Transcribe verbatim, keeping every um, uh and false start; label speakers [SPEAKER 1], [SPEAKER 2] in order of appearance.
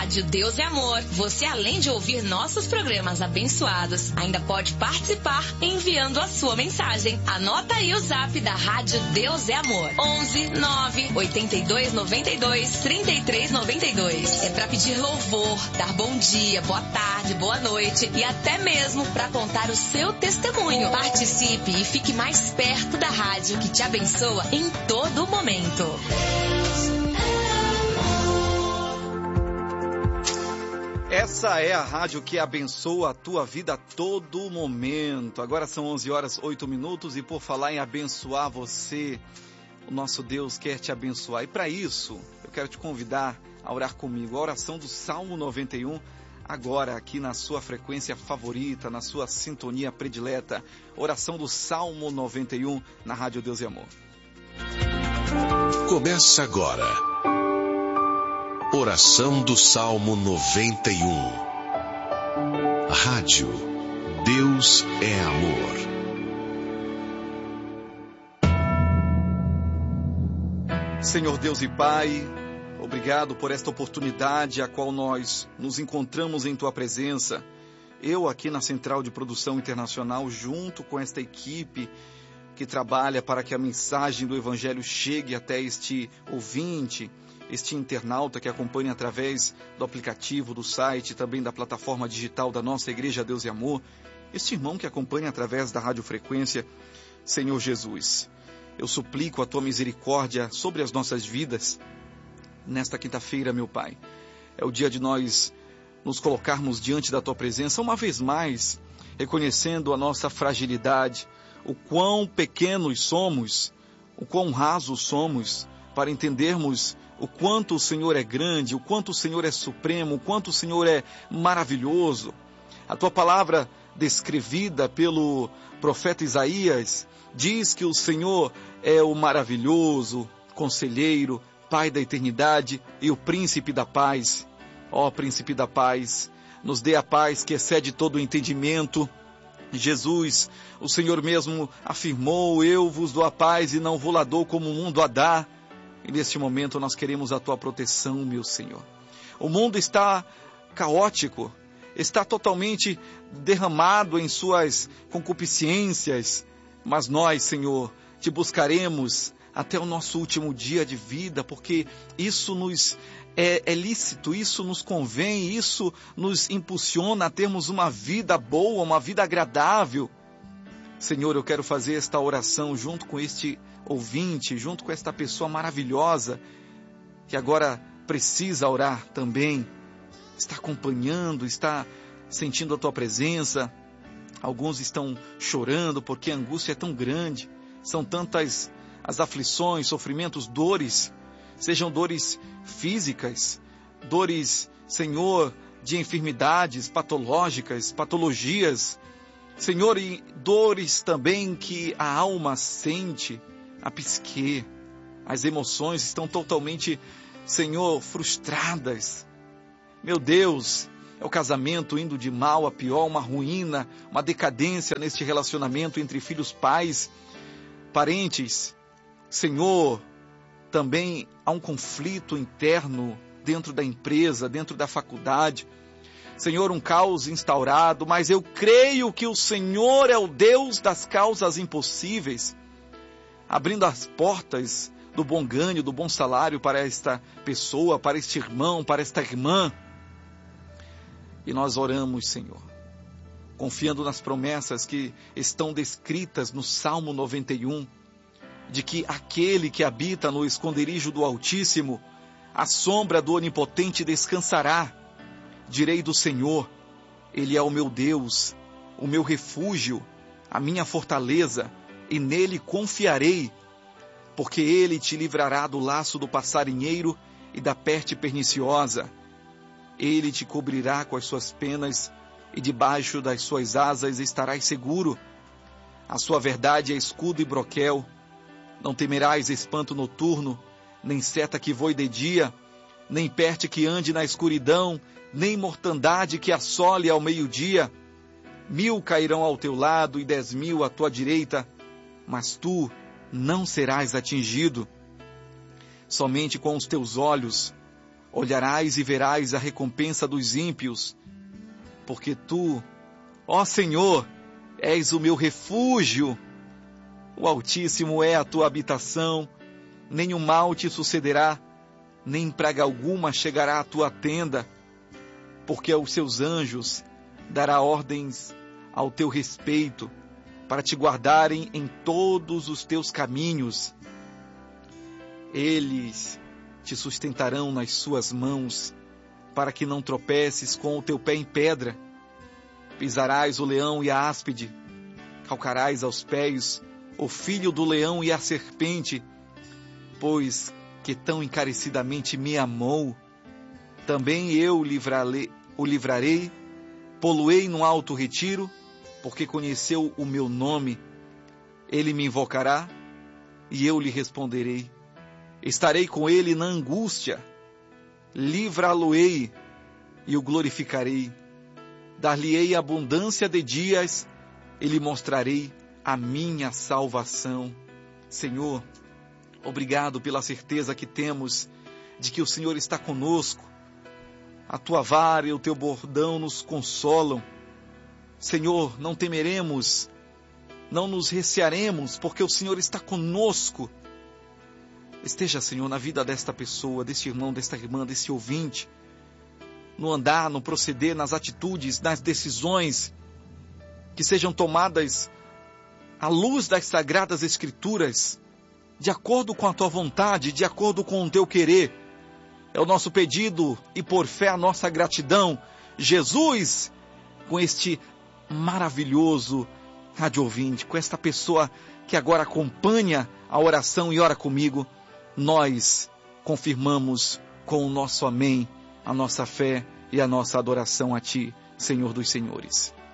[SPEAKER 1] Rádio Deus é Amor, você além de ouvir nossos programas abençoados, ainda pode participar enviando a sua mensagem. Anota aí o zap da Rádio Deus é Amor. onze nove oito dois nove dois três três nove dois. É para pedir louvor, dar bom dia, boa tarde, boa noite e até mesmo para contar o seu testemunho. Participe e fique mais perto da rádio que te abençoa em todo momento.
[SPEAKER 2] Essa é a rádio que abençoa a tua vida a todo momento. Agora são onze horas, oito minutos e por falar em abençoar você, o nosso Deus quer te abençoar. E para isso, eu quero te convidar a orar comigo. A oração do Salmo noventa e um, agora aqui na sua frequência favorita, na sua sintonia predileta. Oração do Salmo noventa e um na Rádio Deus e Amor.
[SPEAKER 3] Começa agora. Oração do Salmo noventa e um. Rádio Deus é Amor.
[SPEAKER 2] Senhor Deus e Pai, obrigado por esta oportunidade a qual nós nos encontramos em Tua presença. Eu aqui na Central de Produção Internacional, junto com esta equipe que trabalha para que a mensagem do Evangelho chegue até este ouvinte, este internauta que acompanha através do aplicativo, do site, também da plataforma digital da nossa Igreja Deus e Amor, este irmão que acompanha através da radiofrequência. Senhor Jesus, eu suplico a Tua misericórdia sobre as nossas vidas nesta quinta-feira, meu Pai. É o dia de nós nos colocarmos diante da Tua presença, uma vez mais, reconhecendo a nossa fragilidade, o quão pequenos somos, o quão rasos somos, para entendermos o quanto o Senhor é grande, o quanto o Senhor é supremo, o quanto o Senhor é maravilhoso. A Tua palavra, descrevida pelo profeta Isaías, diz que o Senhor é o maravilhoso conselheiro, Pai da eternidade e o príncipe da paz. Ó príncipe da paz, nos dê a paz que excede todo o entendimento. Jesus, o Senhor mesmo afirmou: eu vos dou a paz e não vou-la dou como o mundo a dá. E neste momento nós queremos a Tua proteção, meu Senhor. O mundo está caótico, está totalmente derramado em suas concupiscências, mas nós, Senhor, Te buscaremos até o nosso último dia de vida, porque isso nos é, é lícito, isso nos convém, isso nos impulsiona a termos uma vida boa, uma vida agradável. Senhor, eu quero fazer esta oração junto com este ouvinte, junto com esta pessoa maravilhosa, que agora precisa orar também, está acompanhando, está sentindo a Tua presença. Alguns estão chorando porque a angústia é tão grande, são tantas as aflições, sofrimentos, dores, sejam dores físicas, dores, Senhor, de enfermidades patológicas, patologias, Senhor, e dores também que a alma sente, a psique, as emoções estão totalmente, Senhor, frustradas. Meu Deus, é o casamento indo de mal a pior, uma ruína, uma decadência neste relacionamento entre filhos, pais, parentes. Senhor, também há um conflito interno dentro da empresa, dentro da faculdade. Senhor, um caos instaurado, mas eu creio que o Senhor é o Deus das causas impossíveis, abrindo as portas do bom ganho, do bom salário para esta pessoa, para este irmão, para esta irmã. E nós oramos, Senhor, confiando nas promessas que estão descritas no Salmo noventa e um, de que aquele que habita no esconderijo do Altíssimo, à sombra do Onipotente descansará. Direi do Senhor, Ele é o meu Deus, o meu refúgio, a minha fortaleza, e nele confiarei, porque Ele te livrará do laço do passarinheiro e da peste perniciosa. Ele te cobrirá com as suas penas, e debaixo das suas asas estarás seguro. A sua verdade é escudo e broquel. Não temerás espanto noturno, nem seta que voe de dia, nem peste que ande na escuridão, nem mortandade que assole ao meio-dia. Mil cairão ao teu lado e dez mil à tua direita, mas tu não serás atingido. Somente com os teus olhos olharás e verás a recompensa dos ímpios, porque tu, ó Senhor, és o meu refúgio. O Altíssimo é a tua habitação, nenhum mal te sucederá, nem praga alguma chegará à tua tenda, porque aos seus anjos dará ordens ao teu respeito, para te guardarem em todos os teus caminhos. Eles te sustentarão nas suas mãos, para que não tropeces com o teu pé em pedra. Pisarás o leão e a áspide, calcarás aos pés o filho do leão e a serpente, pois que tão encarecidamente me amou, também eu livrarei, o livrarei, pô-lo-ei num alto retiro, porque conheceu o meu nome. Ele me invocará e eu lhe responderei. Estarei com ele na angústia, livrá-lo-ei e o glorificarei. Dar-lhe-ei abundância de dias e lhe mostrarei a minha salvação. Senhor, obrigado pela certeza que temos de que o Senhor está conosco. A tua vara e o teu bordão nos consolam. Senhor, não temeremos, não nos recearemos, porque o Senhor está conosco. Esteja, Senhor, na vida desta pessoa, deste irmão, desta irmã, desse ouvinte, no andar, no proceder, nas atitudes, nas decisões, que sejam tomadas à luz das Sagradas Escrituras, de acordo com a tua vontade, de acordo com o teu querer. É o nosso pedido e por fé a nossa gratidão. Jesus, com este maravilhoso rádio ouvinte, com esta pessoa que agora acompanha a oração e ora comigo, nós confirmamos com o nosso amém a nossa fé e a nossa adoração a Ti, Senhor dos Senhores.